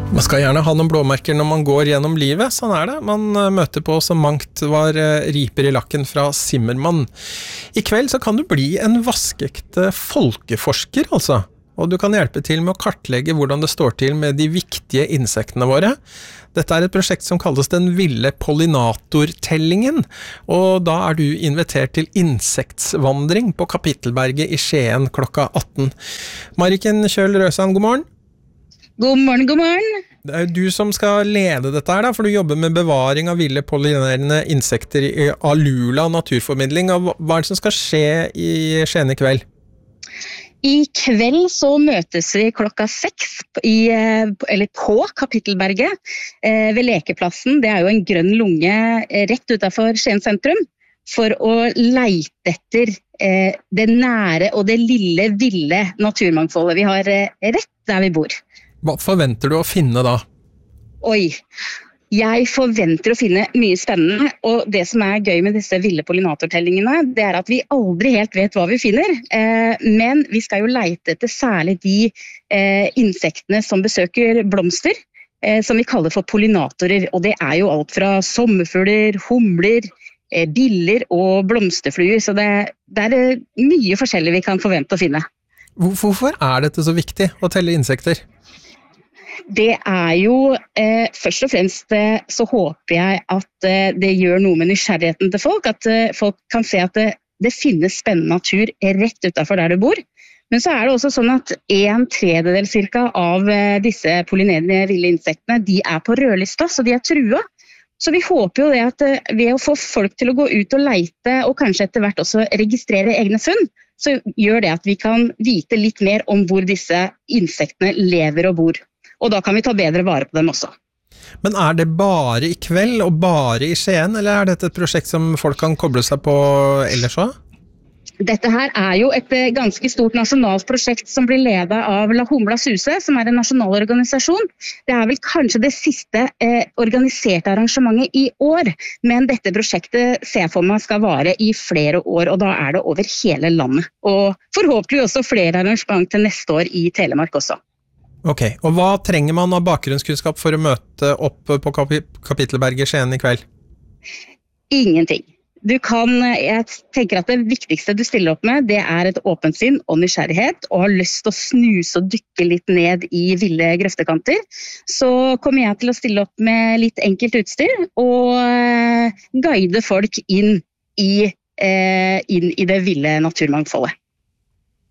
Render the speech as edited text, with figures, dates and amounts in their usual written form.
Man skal gjerne ha noen blåmerker når man går gjennom livet, sånn det. Man møter på så mangt var riper i lakken fra Zimmermann. I kveld så kan du bli en vaskeekte folkeforsker, altså. Og du kan hjelpe til med å kartlegge hvordan det står til med de viktige insektene våre. Dette et prosjekt som kalles den ville pollinatortellingen, og da du invitert til insektsvandring på Kapittelberget i Skien klokka 18. Mariken Kjøll Røsand, god morgen. God morgen, god morgen. Det jo du som skal lede dette her da, for du jobber med bevaring av ville pollinerende insekter i Alula naturformidling. Hva det som skal skje i Skien i kveld? I kveld så møtes vi klokka 6 på Kapittelberget ved lekeplassen. Det jo en grønn lunge rett utenfor Skien sentrum for å leite etter det nære og det lille, ville naturmangfoldet vi har rett der vi bor. Hva forventer du å finne da? Oi, jeg forventer å finne mye spennende, og det som gøy med disse ville pollinatortellingene, det at vi aldri helt vet hva vi finner, men vi skal jo leite etter særlig de insektene som besøker blomster, som vi kaller for pollinatorer, og det jo alt fra sommerfugler, humler, biller og blomsterfluer, så det mye forskjellig vi kan forvente å finne. Hvorfor dette så viktig å telle insekter? Det jo, først og fremst så håper jeg at det gjør noe med nysgjerrigheten til folk, at folk kan se at det finnes spennende natur rett utenfor der du bor. Men så det også sånn at 1/3 cirka av disse pollinerende ville insektene, de på rødlista, så de trua. Så vi håper jo det at ved å få folk til å gå ut og leite, og kanskje etter hvert også registrere egne funn, så gjør det at vi kan vite litt mer om hvor disse insektene lever og bor. Og da kan vi ta bedre vare på dem også. Men det bare i kveld og bare i Skien, eller dette et prosjekt som folk kan koble seg på ellers også? Dette her jo et ganske stort nasjonalt prosjekt som blir ledet av La Humla Suse, som en nasjonal organisasjon. Det vel kanskje det siste organiserte arrangementet i år, men dette prosjektet ser jeg for meg skal vare i flere år, og da det over hele landet. Og forhåpentlig også flere arrangement til neste år i Telemark også. Ok, og hva trenger man av bakgrunnskunnskap for å møte opp på Kapittelberget Skien i kveld? Ingenting. Jeg tenker at det viktigste du stiller opp med, det et åpent sinn og nysgjerrighet, og har lyst til å snuse og dykke litt ned i ville grøftekanter. Så kommer jeg til å stille opp med litt enkelt utstyr, og guide folk inn i det ville naturmangfoldet.